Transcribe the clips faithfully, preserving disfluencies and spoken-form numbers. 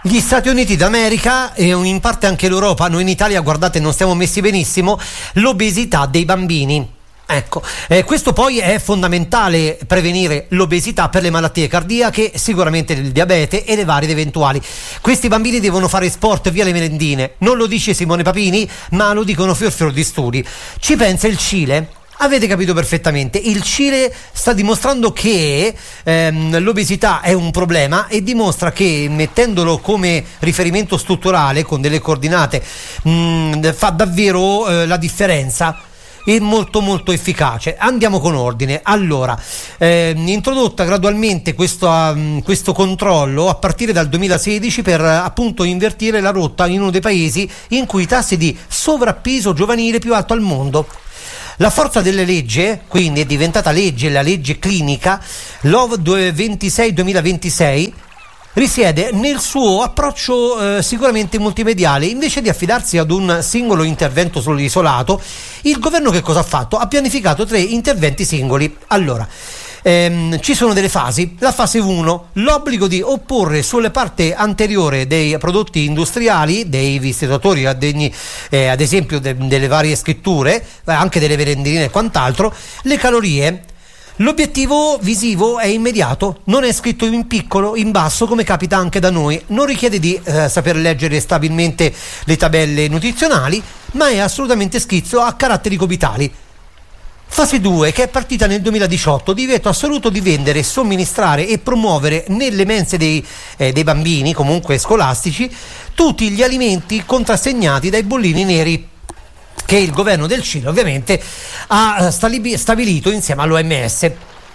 Gli Stati Uniti d'America e in parte anche l'Europa, noi in Italia, guardate, non stiamo messi benissimo, l'obesità dei bambini. Ecco, eh, questo poi è fondamentale, prevenire l'obesità per le malattie cardiache, sicuramente il diabete e le varie ed eventuali. Questi bambini devono fare sport via le merendine, non lo dice Simone Papini, ma lo dicono fior fior di studi. Ci pensa il Cile. Avete capito perfettamente, il Cile sta dimostrando che ehm, l'obesità è un problema e dimostra che mettendolo come riferimento strutturale con delle coordinate mh, fa davvero eh, la differenza. È molto molto efficace. Andiamo con ordine. Allora, eh, introdotta gradualmente questo, um, questo controllo a partire dal duemilasedici per appunto invertire la rotta in uno dei paesi in cui i tassi di sovrappeso giovanile più alto al mondo. La forza delle leggi, quindi è diventata legge, la legge clinica L O V ventisei duemilaventisei, risiede nel suo approccio eh, sicuramente multimediale. Invece di affidarsi ad un singolo intervento sull'isolato, il governo che cosa ha fatto? Ha pianificato tre interventi singoli. Allora, ehm, ci sono delle fasi. La fase uno, l'obbligo di opporre sulle parti anteriore dei prodotti industriali, dei vestitatori, ad, eh, ad esempio de, delle varie scritture, anche delle merendine e quant'altro, le calorie. L'obiettivo visivo è immediato, non è scritto in piccolo, in basso, come capita anche da noi, non richiede di eh, saper leggere stabilmente le tabelle nutrizionali, ma è assolutamente scritto a caratterico vitali. Fase due, che è partita nel duemiladiciotto, divieto assoluto di vendere, somministrare e promuovere nelle mense dei, eh, dei bambini, comunque scolastici, tutti gli alimenti contrassegnati dai bollini neri, che il governo del Cile ovviamente ha stabilito insieme all'O M S.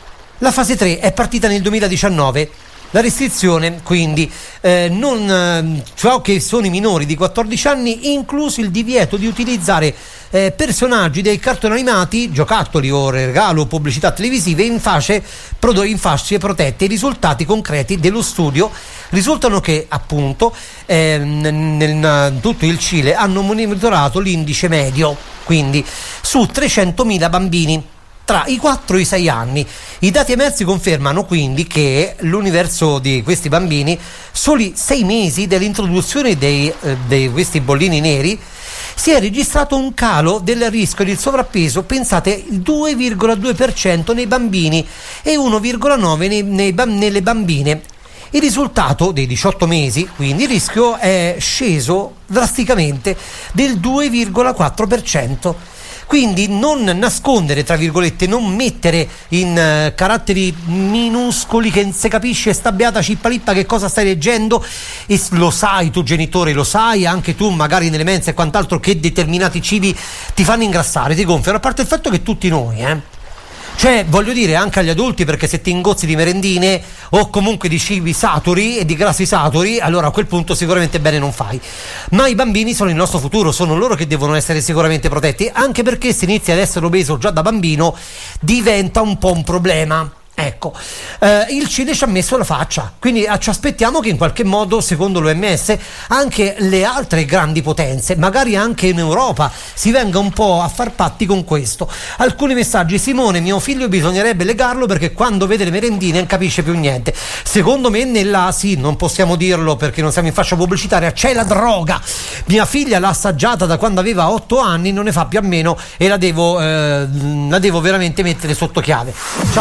La fase tre è partita nel duemiladiciannove. La restrizione, quindi, eh, non eh, ciò che sono i minori di quattordici anni, incluso il divieto di utilizzare eh, personaggi dei cartoni animati, giocattoli o regalo o pubblicità televisive in fasce, prodo- in fasce protette. I risultati concreti dello studio risultano che, appunto, eh, nel, nel tutto il Cile hanno monitorato l'indice medio, quindi su trecentomila bambini tra i quattro e i sei anni. I dati emersi confermano quindi che l'universo di questi bambini, soli sei mesi dall'introduzione dei, eh, di questi bollini neri, si è registrato un calo del rischio di sovrappeso, pensate, il due virgola due per cento nei bambini e uno virgola nove per cento nei, nei, nelle bambine. Il risultato dei diciotto mesi, quindi il rischio è sceso drasticamente del due virgola quattro per cento. Quindi non nascondere, tra virgolette, non mettere in uh, caratteri minuscoli che non si capisce sta beata cippalippa che cosa stai leggendo, e lo sai tu genitore, lo sai anche tu magari nelle mense e quant'altro che determinati cibi ti fanno ingrassare, ti gonfiano, a parte il fatto che tutti noi, eh cioè voglio dire anche agli adulti, perché se ti ingozzi di merendine o comunque di cibi saturi e di grassi saturi, allora a quel punto sicuramente bene non fai. Ma i bambini sono il nostro futuro, sono loro che devono essere sicuramente protetti, anche perché se inizi ad essere obeso già da bambino diventa un po' un problema. Ecco, eh, il Cile ci ha messo la faccia, quindi eh, ci aspettiamo che in qualche modo, secondo l'O M S, anche le altre grandi potenze, magari anche in Europa, si venga un po' a far patti con questo. Alcuni messaggi: Simone, mio figlio bisognerebbe legarlo perché quando vede le merendine non capisce più niente. Secondo me nella, sì, non possiamo dirlo perché non siamo in fascia pubblicitaria, c'è la droga. Mia figlia l'ha assaggiata da quando aveva otto anni, non ne fa più a meno e la devo, eh, la devo veramente mettere sotto chiave. Ciao.